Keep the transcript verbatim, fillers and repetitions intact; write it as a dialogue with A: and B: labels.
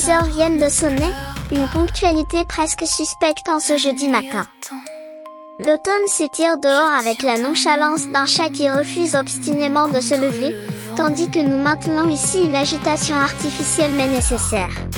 A: six heures viennent de sonner, une ponctualité presque suspecte en ce jeudi matin. L'automne s'étire dehors avec la nonchalance d'un chat qui refuse obstinément de se lever, tandis que nous maintenons ici une agitation artificielle mais nécessaire.